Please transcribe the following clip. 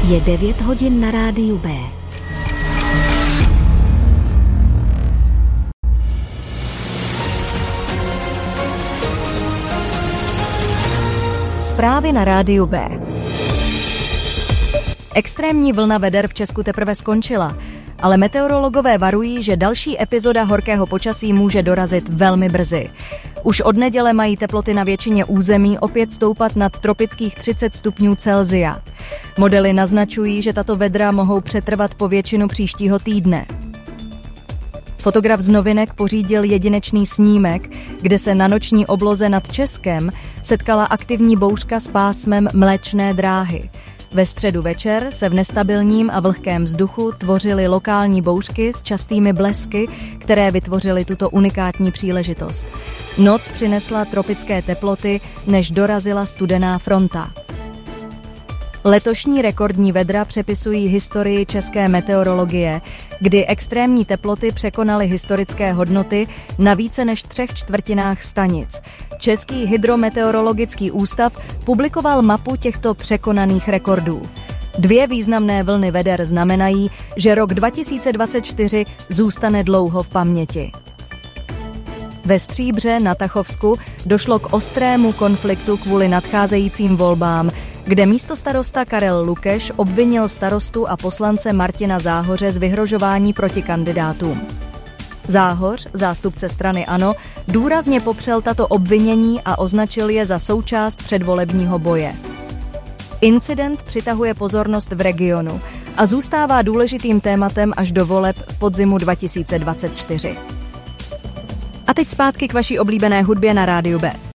Je 9 hodin na rádiu B. Zprávy na rádiu B. Extrémní vlna veder v Česku teprve skončila, ale meteorologové varují, že další epizoda horkého počasí může dorazit velmi brzy. Už od neděle mají teploty na většině území opět stoupat nad tropických 30 stupňů Celsia. Modely naznačují, že tato vedra mohou přetrvat po většinu příštího týdne. Fotograf z Novinek pořídil jedinečný snímek, kde se na noční obloze nad Českem setkala aktivní bouřka s pásmem Mléčné dráhy. Ve středu večer se v nestabilním a vlhkém vzduchu tvořily lokální bouřky s častými blesky, které vytvořily tuto unikátní příležitost. Noc přinesla tropické teploty, než dorazila studená fronta. Letošní rekordní vedra přepisují historii české meteorologie, kdy extrémní teploty překonaly historické hodnoty na více než 3/4 stanic. Český hydrometeorologický ústav publikoval mapu těchto překonaných rekordů. 2 významné vlny veder znamenají, že rok 2024 zůstane dlouho v paměti. Ve Stříbře na Tachovsku došlo k ostrému konfliktu kvůli nadcházejícím volbám, kde místostarosta Karel Lukeš obvinil starostu a poslance Martina Záhoře z vyhrožování proti kandidátům. Záhoř, zástupce strany ANO, důrazně popřel tato obvinění a označil je za součást předvolebního boje. Incident přitahuje pozornost v regionu a zůstává důležitým tématem až do voleb v podzimu 2024. A teď zpátky k vaší oblíbené hudbě na rádiu B.